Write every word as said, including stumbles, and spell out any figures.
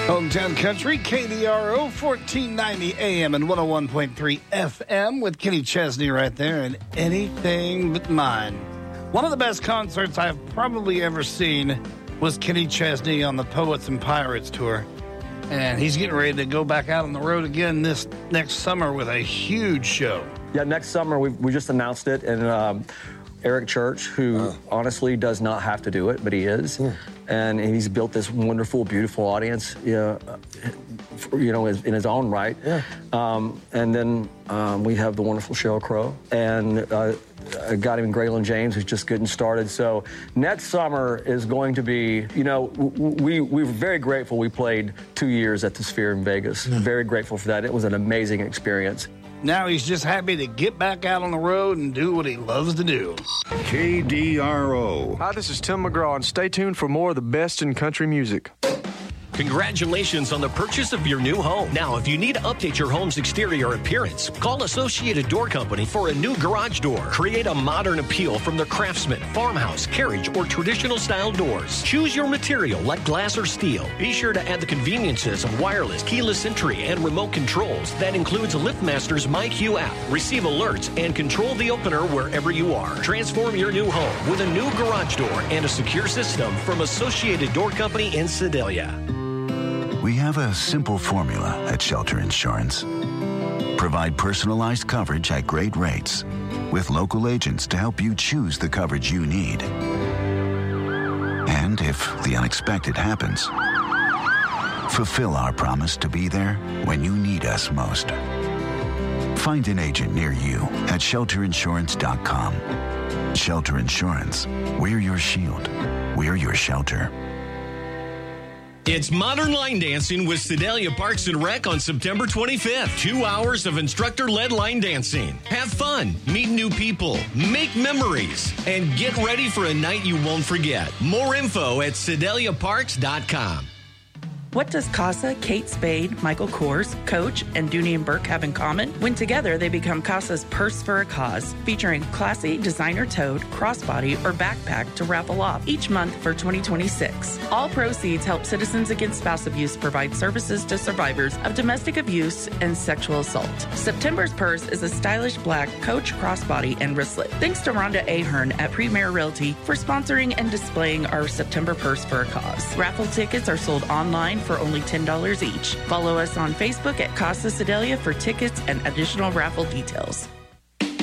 Hometown Country, K D R O, fourteen ninety A M and one oh one point three F M with Kenny Chesney right there and Anything But Mine. One of the best concerts I've probably ever seen was Kenny Chesney on the Poets and Pirates tour. And he's getting ready to go back out on the road again this next summer with a huge show. Yeah, next summer, we we just announced it, and um, Eric Church, who uh. honestly does not have to do it, but he is. Yeah. And he's built this wonderful, beautiful audience, you know, you know in his own right. Yeah. Um, and then um, we have the wonderful Sheryl Crow and uh, a guy named Graylin James who's just getting started. So next summer is going to be, you know, we, we were very grateful we played two years at the Sphere in Vegas. Mm. Very grateful for that. It was an amazing experience. Now he's just happy to get back out on the road and do what he loves to do. K D R O. Hi, this is Tim McGraw, and stay tuned for more of the best in country music. Congratulations on the purchase of your new home. Now, if you need to update your home's exterior appearance, call Associated Door Company for a new garage door. Create a modern appeal from their Craftsman, farmhouse, carriage, or traditional style doors. Choose your material like glass or steel. Be sure to add the conveniences of wireless, keyless entry, and remote controls. That includes LiftMaster's MyQ app. Receive alerts and control the opener wherever you are. Transform your new home with a new garage door and a secure system from Associated Door Company in Sedalia. We have a simple formula at Shelter Insurance. Provide personalized coverage at great rates with local agents to help you choose the coverage you need. And if the unexpected happens, fulfill our promise to be there when you need us most. Find an agent near you at shelter insurance dot com. Shelter Insurance. We're your shield. We're your shelter. It's Modern Line Dancing with Sedalia Parks and Rec on September twenty-fifth. Two hours of instructor-led line dancing. Have fun, meet new people, make memories, and get ready for a night you won't forget. More info at sedalia parks dot com. What does CASA, Kate Spade, Michael Kors, Coach, and Dooney and Burke have in common? When together, they become CASA's Purse for a Cause, featuring classy designer-toed, crossbody, or backpack to raffle off each month for twenty twenty-six. All proceeds help Citizens Against Spouse Abuse provide services to survivors of domestic abuse and sexual assault. September's purse is a stylish black Coach crossbody and wristlet. Thanks to Rhonda Ahern at Premier Realty for sponsoring and displaying our September Purse for a Cause. Raffle tickets are sold online for only ten dollars each. Follow us on Facebook at Casa Sedalia for tickets and additional raffle details.